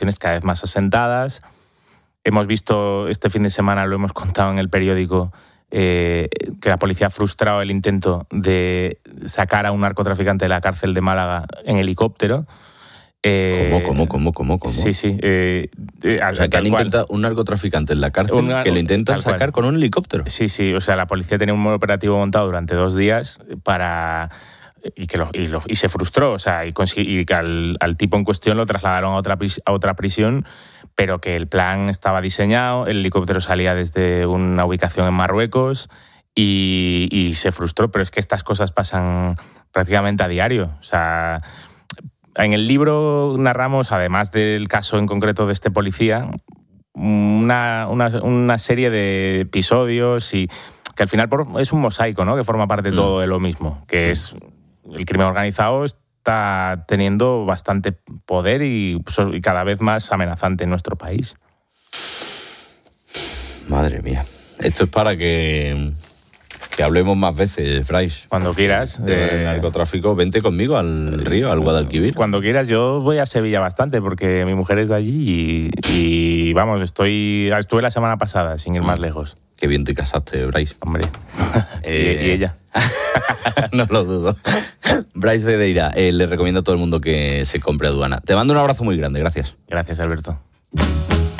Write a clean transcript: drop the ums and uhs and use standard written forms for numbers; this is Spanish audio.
organizaciones cada vez más asentadas. Hemos visto, este fin de semana lo hemos contado en el periódico, que la policía ha frustrado el intento de sacar a un narcotraficante de la cárcel de Málaga en helicóptero. ¿Cómo? Sí. O sea, que han intentado un narcotraficante en la cárcel que lo intentan sacar con un helicóptero. Sí. O sea, la policía tenía un operativo montado durante 2 días y se frustró. O sea, y al tipo en cuestión lo trasladaron a otra prisión, pero que el plan estaba diseñado, el helicóptero salía desde una ubicación en Marruecos y se frustró. Pero es que estas cosas pasan prácticamente a diario. O sea, en el libro narramos, además del caso en concreto de este policía, una serie de episodios y que al final es un mosaico, ¿no? Que forma parte todo de lo mismo, que es el crimen organizado está teniendo bastante poder y cada vez más amenazante en nuestro país. Madre mía. Esto es para que hablemos más veces, Brais. Cuando quieras. El narcotráfico, vente conmigo al río, al Guadalquivir. Cuando quieras. Yo voy a Sevilla bastante porque mi mujer es de allí y vamos, estuve la semana pasada, sin ir más lejos. Qué bien te casaste, Brais. Hombre. Y ella. No lo dudo. Brais Cedeira, le recomiendo a todo el mundo que se compre Aduana. Te mando un abrazo muy grande, gracias. Gracias, Alberto.